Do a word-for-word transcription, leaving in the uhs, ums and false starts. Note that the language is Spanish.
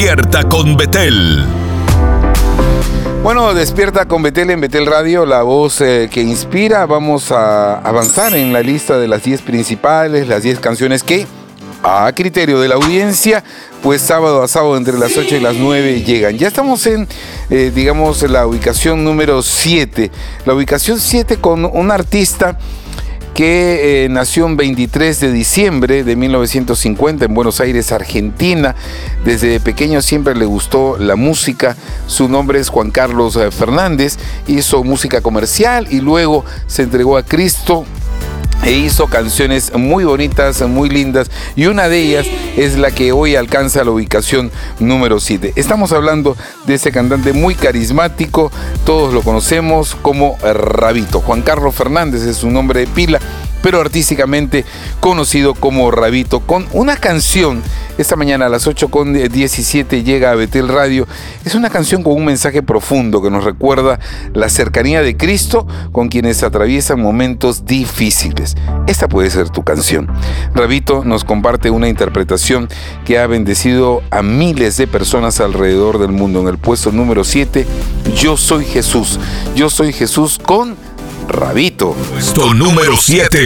Despierta con Betel. Bueno, despierta con Betel en Betel Radio, la voz eh, que inspira. Vamos a avanzar en la lista de las diez principales, las diez canciones que, a criterio de la audiencia, pues sábado a sábado entre las ocho y las nueve llegan. Ya estamos en, eh, digamos, la ubicación número siete. La ubicación siete con un artista que eh, nació el veintitrés de diciembre de mil novecientos cincuenta en Buenos Aires, Argentina. Desde pequeño siempre le gustó la música. Su nombre es Juan Carlos eh, Fernández. Hizo música comercial y luego se entregó a Cristo e hizo canciones muy bonitas, muy lindas, y una de ellas es la que hoy alcanza la ubicación número siete. Estamos hablando de ese cantante muy carismático, todos lo conocemos como Rabito. Juan Carlos Fernández es su nombre de pila, pero artísticamente conocido como Rabito, con una canción. Esta mañana a las ocho con diecisiete llega a Betel Radio. Es una canción con un mensaje profundo que nos recuerda la cercanía de Cristo con quienes atraviesan momentos difíciles. Esta puede ser tu canción. Rabito nos comparte una interpretación que ha bendecido a miles de personas alrededor del mundo. En el puesto número siete, Yo Soy Jesús. Yo Soy Jesús con Rabito. Puesto número siete.